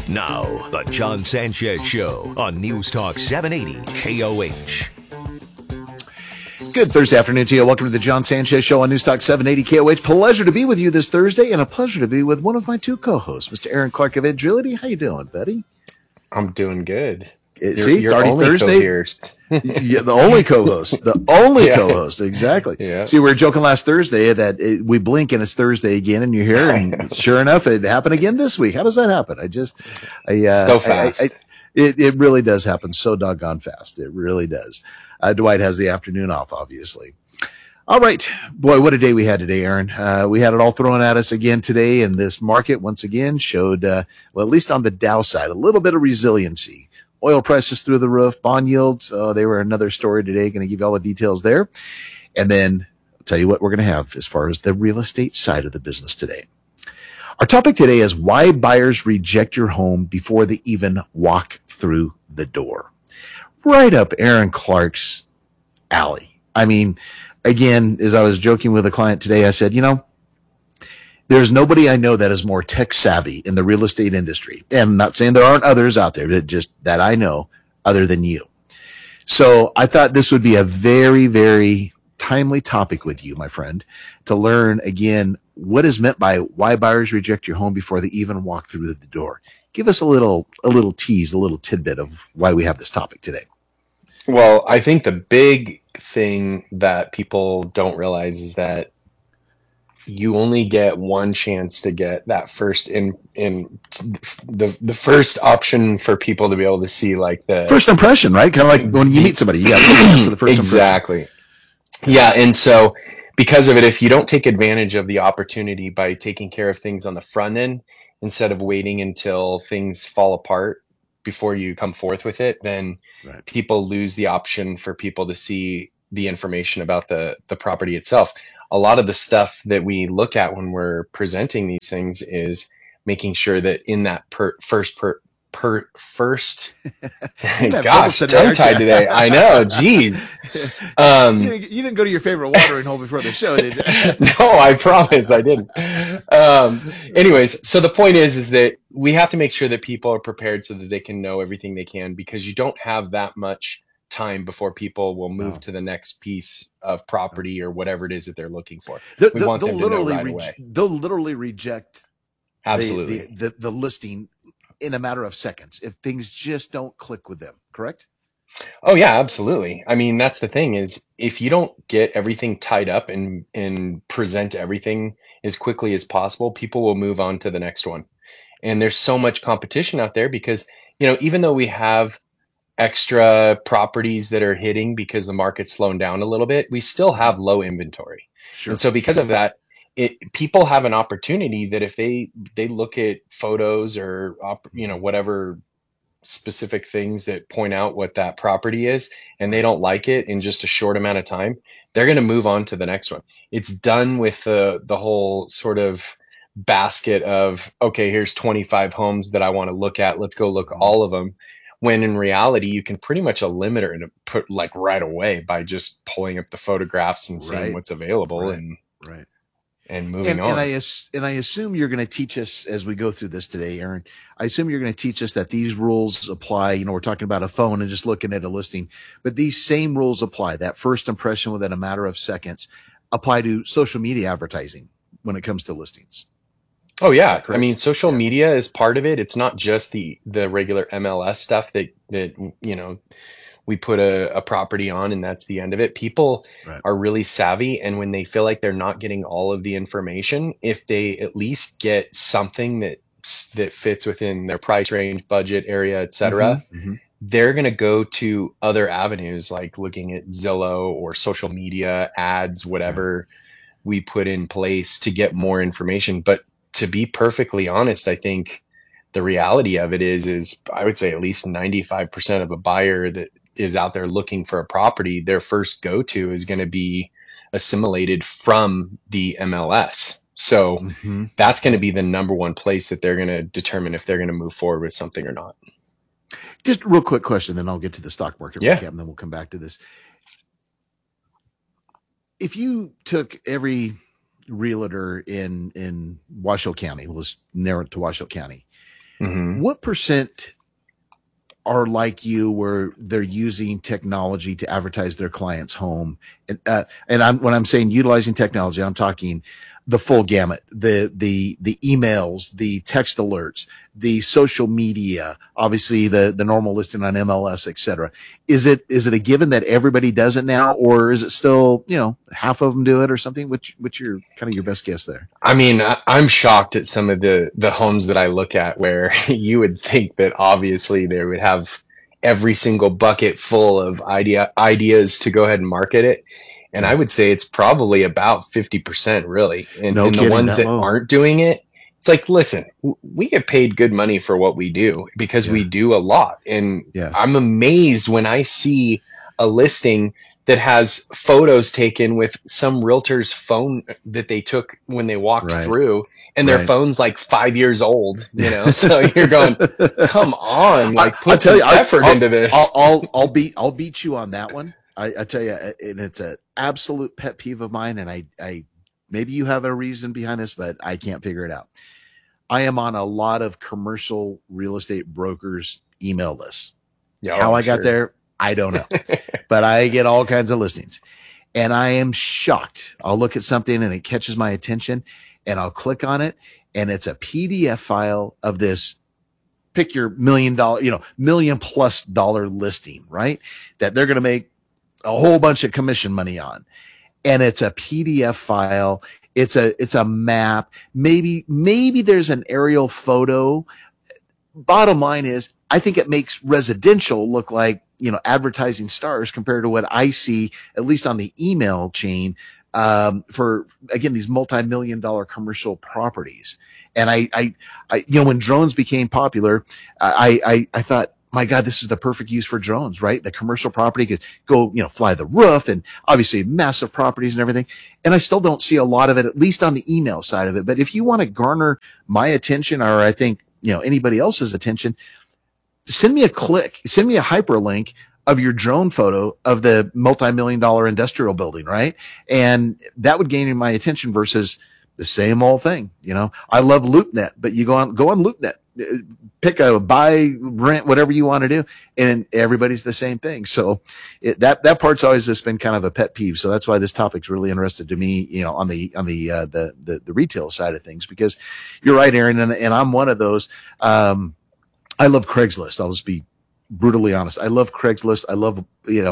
Now, the John Sanchez Show on News Talk 780 KOH. Good Thursday afternoon to you. Welcome to the John Sanchez Show on News Talk 780 KOH. Pleasure to be with you this Thursday, and a pleasure to be with one of my two co-hosts, Mr. Aaron Clark of Edgerility. How you doing, buddy? I'm doing good. See, it's already Thursday. Yeah, the only co-host. The only co-host. Exactly. Yeah. See, we were joking last Thursday that we blink and it's Thursday again, and you're here. And sure enough, it happened again this week. How does that happen? So fast. It really does happen so doggone fast. It really does. Dwight has the afternoon off, obviously. All right. Boy, what a day we had today, Aaron. We had it all thrown at us again today, and this market once again showed, well, at least on the Dow side, a little bit of resiliency. Oil prices through the roof, bond yields, they were another story today. Going to give you all the details there. And then I'll tell you what we're going to have as far as the real estate side of the business today. Our topic today is why buyers reject your home before they even walk through the door. Right up Aaron Clark's alley. I mean, again, as I was joking with a client today, I said, there's nobody I know that is more tech savvy in the real estate industry. And I'm not saying there aren't others out there, but just that I know other than you. So I thought this would be a very, very timely topic with you, my friend, to learn again what is meant by why buyers reject your home before they even walk through the door. Give us a little tease, a little tidbit of why we have this topic today. Well, I think the big thing that people don't realize is that you only get one chance to get that first in the first option for people to be able to see, like, the first impression, right? Kind of like when you meet somebody, you got to for the first exactly. Impression. Yeah, and so because of it, if you don't take advantage of the opportunity by taking care of things on the front end instead of waiting until things fall apart before you come forth with it, then people lose the option for people to see the information about the property itself. A lot of the stuff that we look at when we're presenting these things is making sure that in that first gosh, tongue-tied today. I know, geez. You didn't go to your favorite watering hole before the show, did you? No, I promise I didn't. Anyways, so the point is that we have to make sure that people are prepared so that they can know everything they can, because you don't have that much time before people will move to the next piece of property or whatever it is that they're looking for. We want them to know right away. They'll literally reject absolutely the listing in a matter of seconds if things just don't click with them, correct? Oh yeah, absolutely. I mean, that's the thing is, if you don't get everything tied up and present everything as quickly as possible, people will move on to the next one. And there's so much competition out there because, even though we have extra properties that are hitting because the market's slowing down a little bit, we still have low inventory. Sure. And so because of that, people have an opportunity that if they look at photos or whatever specific things that point out what that property is, and they don't like it in just a short amount of time, they're going to move on to the next one. It's done with the whole sort of basket of, okay, here's 25 homes that I want to look at. Let's go look all of them. When in reality, you can pretty much eliminate it put like right away by just pulling up the photographs and seeing what's available and moving on. And I assume you're going to teach us as we go through this today, Aaron. I assume you're going to teach us that these rules apply. We're talking about a phone and just looking at a listing, but these same rules apply. That first impression within a matter of seconds apply to social media advertising when it comes to listings. Oh yeah. I mean, social media is part of it. It's not just the regular MLS stuff that we put a property on and that's the end of it. People are really savvy. And when they feel like they're not getting all of the information, if they at least get something that fits within their price range, budget area, etc., they're going to go to other avenues like looking at Zillow or social media ads, whatever we put in place to get more information. But to be perfectly honest, I think the reality of it is I would say at least 95% of a buyer that is out there looking for a property, their first go-to is going to be assimilated from the MLS. So that's going to be the number one place that they're going to determine if they're going to move forward with something or not. Just a real quick question, then I'll get to the stock market recap, and then we'll come back to this. If you took every realtor in Washoe County, let's narrow it to Washoe County, What percent are like you where they're using technology to advertise their client's home? And when I'm saying utilizing technology, I'm talking the full gamut, the emails, the text alerts, the social media, obviously the normal listing on MLS, et cetera. Is it a given that everybody does it now, or is it still, half of them do it or something? What's your kind of your best guess there? I mean, I'm shocked at some of the homes that I look at where you would think that obviously they would have every single bucket full of ideas to go ahead and market it. And I would say it's probably about 50% really. And the ones that aren't doing it, it's like, listen, we get paid good money for what we do because we do a lot. And I'm amazed when I see a listing that has photos taken with some realtor's phone that they took when they walked through, and their phone's like 5 years old, so you're going, come on, like put some effort into this. I'll beat you on that one. I tell you, and it's an absolute pet peeve of mine, and I maybe you have a reason behind this, but I can't figure it out. I am on a lot of commercial real estate brokers' email lists. How I got there, I don't know, but I get all kinds of listings, and I am shocked. I'll look at something and it catches my attention, and I'll click on it, and it's a PDF file of this. Pick your $1 million, $1 million+ listing, right? That they're going to make a whole bunch of commission money on. And it's a PDF file. It's a map. Maybe there's an aerial photo. Bottom line is, I think it makes residential look like, advertising stars compared to what I see, at least on the email chain, for, again, these multi-million-dollar commercial properties. And I when drones became popular, I thought, my God, this is the perfect use for drones, right? The commercial property could go, fly the roof, and obviously massive properties and everything. And I still don't see a lot of it, at least on the email side of it. But if you want to garner my attention, or I think, anybody else's attention, send me a hyperlink of your drone photo of the multi-million-dollar industrial building, right? And that would gain my attention versus the same old thing. I love LoopNet, but you go on LoopNet, pick a buy, rent, whatever you want to do, and everybody's the same thing. So that part's always just been kind of a pet peeve. So that's why this topic's really interested to me, on the retail side of things, because you're right, Aaron, and I'm one of those. I love Craigslist. I'll just be brutally honest. I love Craigslist. I love,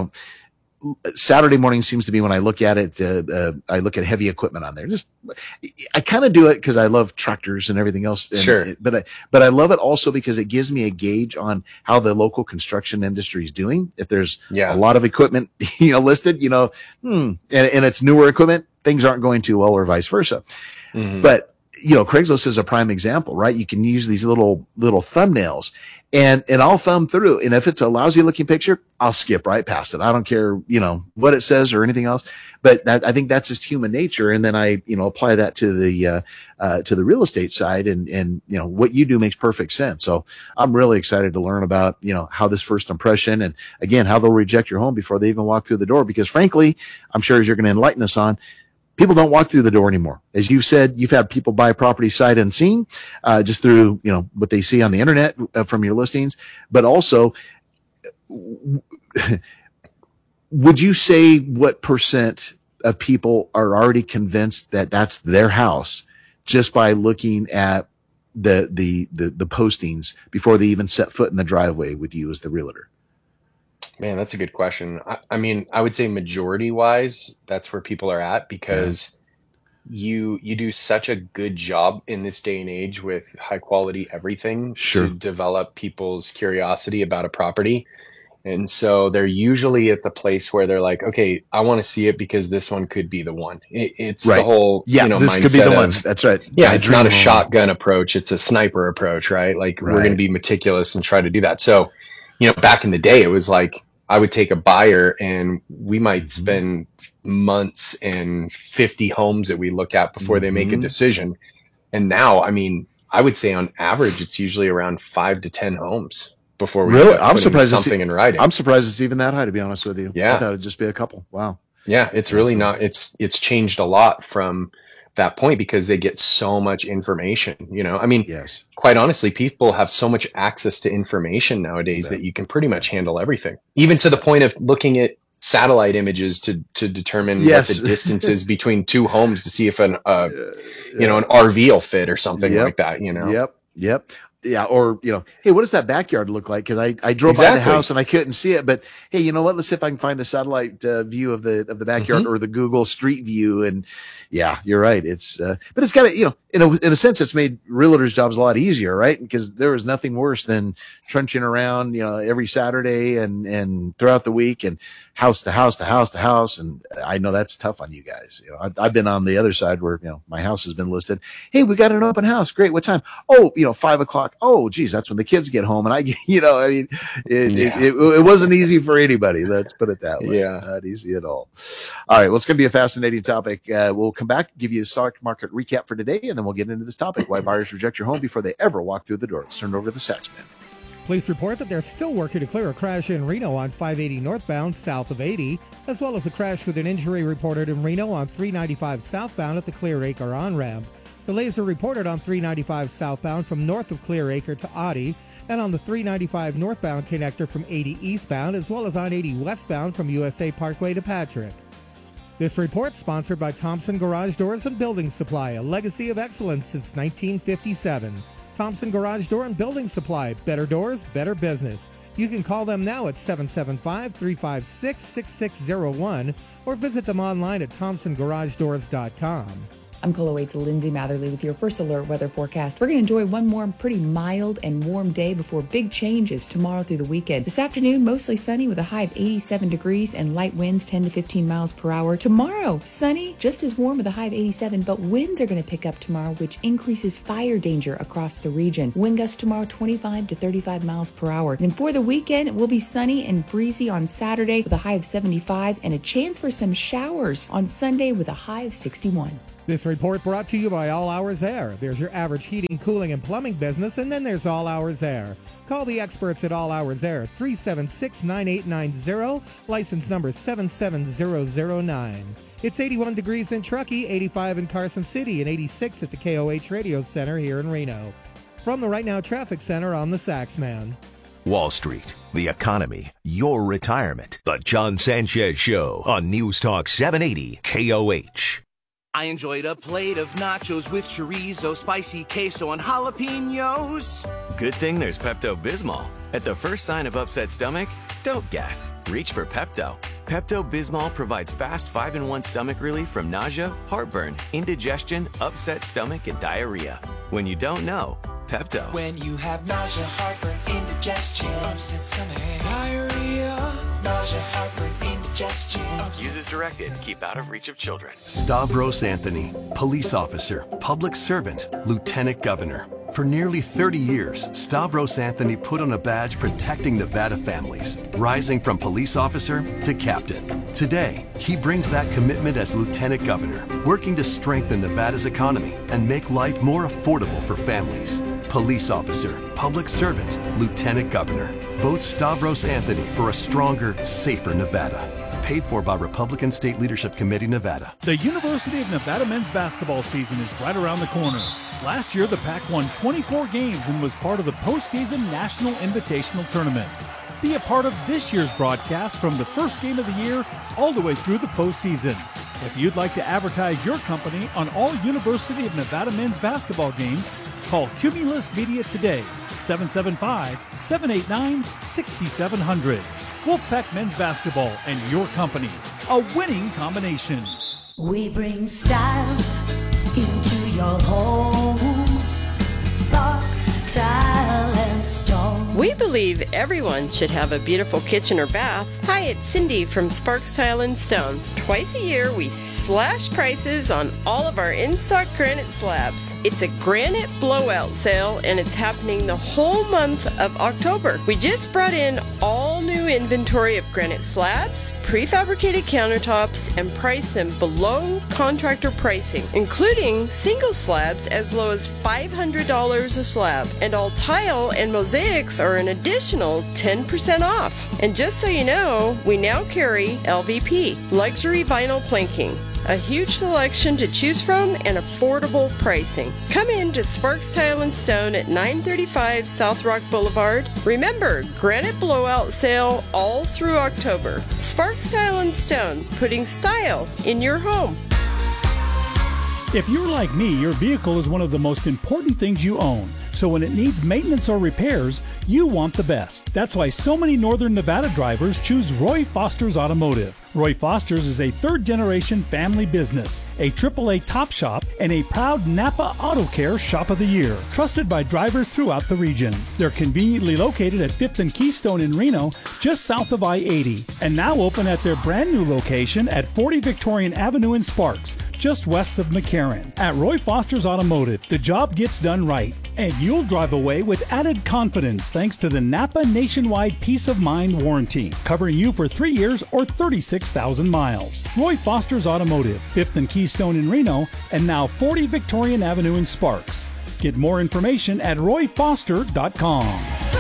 Saturday morning seems to be when I look at it. I look at heavy equipment on there. I kind of do it because I love tractors and everything else. But I love it also because it gives me a gauge on how the local construction industry is doing. If there's a lot of equipment, listed, and it's newer equipment, things aren't going too well, or vice versa. Mm-hmm. But Craigslist is a prime example, right? You can use these little thumbnails, and I'll thumb through. And if it's a lousy looking picture, I'll skip right past it. I don't care, what it says or anything else. But I think that's just human nature. And then I, apply that to the real estate side, and what you do makes perfect sense. So I'm really excited to learn about, how this first impression, and again, how they'll reject your home before they even walk through the door. Because frankly, I'm sure, as you're going to enlighten us on, people don't walk through the door anymore. As you've said, you've had people buy property sight unseen, just through, what they see on the internet from your listings. But also, would you say what percent of people are already convinced that that's their house just by looking at the postings before they even set foot in the driveway with you as the realtor? Man, that's a good question. I mean, I would say majority wise, that's where people are at, because you do such a good job in this day and age with high quality everything to develop people's curiosity about a property. And so they're usually at the place where they're like, okay, I want to see it because this one could be the one. It's the whole, this could be the one. That's right. Yeah. It's not a shotgun approach. It's a sniper approach, right? Like we're going to be meticulous and try to do that. So, back in the day, it was like, I would take a buyer and we might spend months and 50 homes that we look at before they make a decision. And now, I mean, I would say on average, it's usually around 5 to 10 homes before we I'm surprised something in writing. I'm surprised it's even that high, to be honest with you. Yeah. I thought it'd just be a couple. Wow. Yeah. It's really not, it's changed a lot from that point because they get so much information, I mean, yes, quite honestly, people have so much access to information nowadays that you can pretty much handle everything, even to the point of looking at satellite images to determine what the distance is between two homes to see if an RV will fit or something like that, Yep. Yeah. Or, hey, what does that backyard look like? Cause I drove by the house and I couldn't see it, but hey, you know what? Let's see if I can find a satellite view of the backyard or the Google Street View. And yeah, you're right. It's, but it's kind of, in a sense, it's made realtors' jobs a lot easier, right? Because there was nothing worse than trunching around, every Saturday and throughout the week and house to house to house to house. And I know that's tough on you guys. I've been on the other side where, my house has been listed. Hey, we got an open house. Great. What time? Oh, 5:00. Oh, geez, that's when the kids get home. And it wasn't easy for anybody. Let's put it that way. Yeah. Not easy at all. All right. Well, it's going to be a fascinating topic. We'll come back, give you the stock market recap for today, and then we'll get into this topic, why buyers reject your home before they ever walk through the door. Let's turn it over to the Saxman. Police report that they're still working to clear a crash in Reno on 580 northbound south of 80, as well as a crash with an injury reported in Reno on 395 southbound at the Clear Acre on-ramp. Delays are reported on 395 southbound from north of Clear Acre to Oddie, and on the 395 northbound connector from 80 eastbound, as well as on 80 westbound from USA Parkway to Patrick. This report sponsored by Thompson Garage Doors and Building Supply, a legacy of excellence since 1957. Thompson Garage Door and Building Supply, better doors, better business. You can call them now at 775-356-6601 or visit them online at thompsongaragedoors.com. I'm Coloway to Lindsay Matherly with your first alert weather forecast. We're going to enjoy one more pretty mild and warm day before big changes tomorrow through the weekend. This afternoon, mostly sunny with a high of 87 degrees and light winds 10 to 15 miles per hour. Tomorrow, sunny, just as warm with a high of 87, but winds are going to pick up tomorrow, which increases fire danger across the region. Wind gusts tomorrow 25 to 35 miles per hour. Then for the weekend, it will be sunny and breezy on Saturday with a high of 75 and a chance for some showers on Sunday with a high of 61. This report brought to you by All Hours Air. There's your average heating, cooling, and plumbing business, and then there's All Hours Air. Call the experts at All Hours Air, 376-9890, license number 77009. It's 81 degrees in Truckee, 85 in Carson City, and 86 at the KOH Radio Center here in Reno. From the Right Now Traffic Center, I'm the Saxman. Wall Street, the economy, your retirement. The John Sanchez Show on News Talk 780 KOH. I enjoyed a plate of nachos with chorizo, spicy queso, and jalapenos. Good thing there's Pepto-Bismol. At the first sign of upset stomach, don't guess. Reach for Pepto. Pepto-Bismol provides fast 5-in-1 stomach relief from nausea, heartburn, indigestion, upset stomach, and diarrhea. When you don't know, Pepto. When you have nausea, heartburn, indigestion, upset stomach, diarrhea, nausea, heartburn, indigestion. Use as directed. Keep out of reach of children. Stavros Anthony, police officer, public servant, lieutenant governor. For nearly 30 years, Stavros Anthony put on a badge protecting Nevada families, rising from police officer to captain. Today, he brings that commitment as lieutenant governor, working to strengthen Nevada's economy and make life more affordable for families. Police officer, public servant, lieutenant governor. Vote Stavros Anthony for a stronger, safer Nevada. Paid for by Republican State Leadership Committee, Nevada. The University of Nevada men's basketball season is right around the corner. Last year, the Pac won 24 games and was part of the postseason National Invitational Tournament. Be a part of this year's broadcast from the first game of the year all the way through the postseason. If you'd like to advertise your company on all University of Nevada men's basketball games, call Cumulus Media today, 775-789-6700. Wolfpack Men's Basketball and your company, a winning combination. We bring style into your home, Sparks Tile and Stone. We believe everyone should have a beautiful kitchen or bath. Hi, it's Cindy from Sparks Tile and Stone. Twice a year, we slash prices on all of our in-stock granite slabs. It's a granite blowout sale, and it's happening the whole month of October. We just brought in all new inventory of granite slabs, prefabricated countertops, and priced them below contractor pricing, including single slabs as low as $500 a slab. And all tile and mosaics are an additional 10% off. And just so you know, we now carry LVP, luxury vinyl planking, A huge selection to choose from and affordable pricing. Come in to Sparks Tile and Stone at 935 South Rock Boulevard. Remember, granite blowout sale all through October. Sparks Tile and Stone, putting style in your home. If you're like me, your vehicle is one of the most important things you own. So when it needs maintenance or repairs, you want the best. That's why so many Northern Nevada drivers choose Roy Foster's Automotive. Roy Foster's is a third-generation family business, a AAA top shop, and a proud Napa Auto Care Shop of the Year, trusted by drivers throughout the region. They're conveniently located at 5th and Keystone in Reno, just south of I-80, and now open at their brand new location at 40 Victorian Avenue in Sparks, just west of McCarran. At Roy Foster's Automotive, the job gets done right, and you'll drive away with added confidence thanks to the Napa Nationwide Peace of Mind Warranty, covering you for 3 years or 36,000 miles. Roy Foster's Automotive, 5th and Keystone in Reno, and now 40 Victorian Avenue in Sparks. Get more information at royfoster.com.